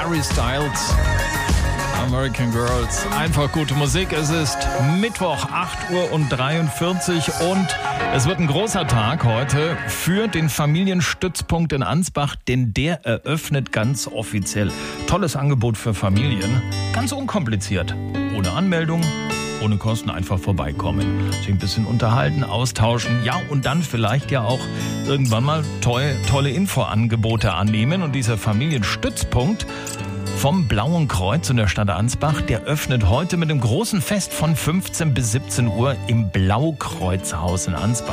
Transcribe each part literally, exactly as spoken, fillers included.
Harry Styles, American Girls. Einfach gute Musik. Es ist Mittwoch, acht Uhr dreiundvierzig und es wird ein großer Tag heute für den Familienstützpunkt in Ansbach, denn der eröffnet ganz offiziell. Tolles Angebot für Familien, ganz unkompliziert, ohne Anmeldung, ohne Kosten, einfach vorbeikommen, sich ein bisschen unterhalten, austauschen, ja, und dann vielleicht ja auch irgendwann mal tolle, tolle Infoangebote annehmen. Und dieser Familienstützpunkt vom Blauen Kreuz in der Stadt Ansbach, der öffnet heute mit einem großen Fest von fünfzehn bis siebzehn Uhr im Blaukreuzhaus in Ansbach.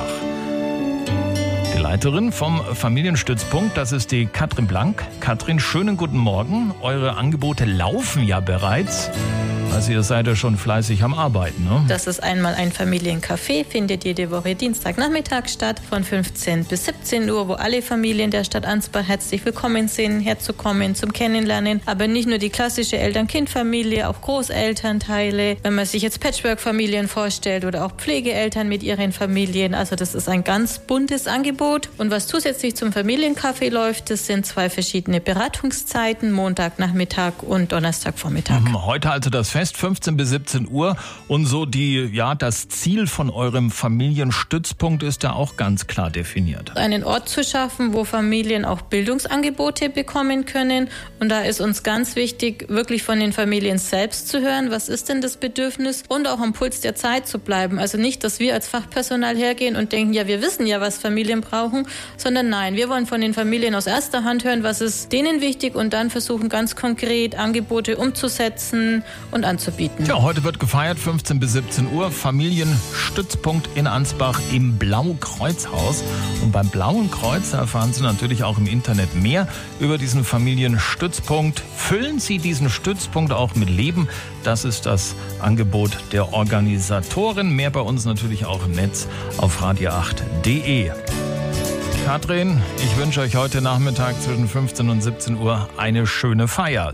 Die Leiterin vom Familienstützpunkt, das ist die Katrin Blank. Katrin, schönen guten Morgen. Eure Angebote laufen ja bereits. Also ihr seid ja schon fleißig am Arbeiten, ne? Das ist einmal ein Familiencafé, findet jede Woche Dienstagnachmittag statt, von fünfzehn bis siebzehn Uhr, wo alle Familien der Stadt Ansbach herzlich willkommen sind, herzukommen zum Kennenlernen. Aber nicht nur die klassische Eltern-Kind-Familie, auch Großelternteile. Wenn man sich jetzt Patchwork-Familien vorstellt oder auch Pflegeeltern mit ihren Familien. Also das ist ein ganz buntes Angebot. Und was zusätzlich zum Familiencafé läuft, das sind zwei verschiedene Beratungszeiten, Montagnachmittag und Donnerstagvormittag. Mhm, heute also das Fest. fünfzehn bis siebzehn Uhr und so die, ja, das Ziel von eurem Familienstützpunkt ist da auch ganz klar definiert. Einen Ort zu schaffen, wo Familien auch Bildungsangebote bekommen können, und da ist uns ganz wichtig, wirklich von den Familien selbst zu hören, was ist denn das Bedürfnis, und auch am Puls der Zeit zu bleiben. Also nicht, dass wir als Fachpersonal hergehen und denken, ja, wir wissen ja, was Familien brauchen, sondern nein, wir wollen von den Familien aus erster Hand hören, was ist denen wichtig, und dann versuchen ganz konkret Angebote umzusetzen und anzubieten. Ja, heute wird gefeiert, fünfzehn bis siebzehn Uhr, Familienstützpunkt in Ansbach im Blaukreuzhaus. Und beim Blauen Kreuz, da erfahren Sie natürlich auch im Internet mehr über diesen Familienstützpunkt. Füllen Sie diesen Stützpunkt auch mit Leben. Das ist das Angebot der Organisatorin. Mehr bei uns natürlich auch im Netz auf radio acht punkt de. Katrin, ich wünsche euch heute Nachmittag zwischen fünfzehn und siebzehn Uhr eine schöne Feier.